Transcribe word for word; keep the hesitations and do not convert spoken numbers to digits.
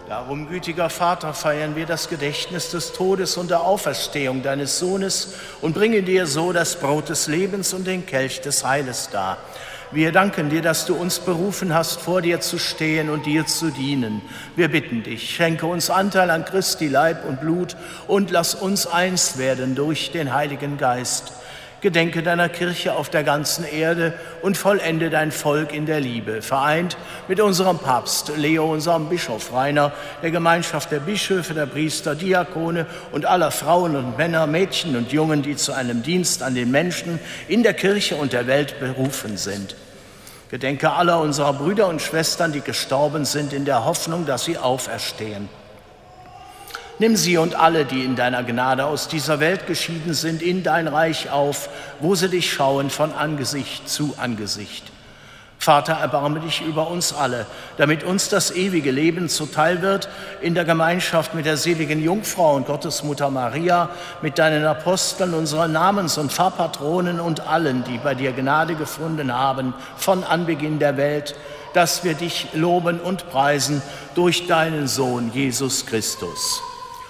Darum, gütiger Vater, feiern wir das Gedächtnis des Todes und der Auferstehung deines Sohnes und bringen dir so das Brot des Lebens und den Kelch des Heiles dar. Wir danken dir, dass du uns berufen hast, vor dir zu stehen und dir zu dienen. Wir bitten dich, schenke uns Anteil an Christi Leib und Blut und lass uns eins werden durch den Heiligen Geist. Gedenke deiner Kirche auf der ganzen Erde und vollende dein Volk in der Liebe, vereint mit unserem Papst Leo, unserem Bischof Rainer, der Gemeinschaft der Bischöfe, der Priester, Diakone und aller Frauen und Männer, Mädchen und Jungen, die zu einem Dienst an den Menschen in der Kirche und der Welt berufen sind. Gedenke aller unserer Brüder und Schwestern, die gestorben sind, in der Hoffnung, dass sie auferstehen. Nimm sie und alle, die in deiner Gnade aus dieser Welt geschieden sind, in dein Reich auf, wo sie dich schauen von Angesicht zu Angesicht. Vater, erbarme dich über uns alle, damit uns das ewige Leben zuteil wird, in der Gemeinschaft mit der seligen Jungfrau und Gottesmutter Maria, mit deinen Aposteln, unseren Namens- und Pfarrpatronen und allen, die bei dir Gnade gefunden haben, von Anbeginn der Welt, dass wir dich loben und preisen durch deinen Sohn Jesus Christus.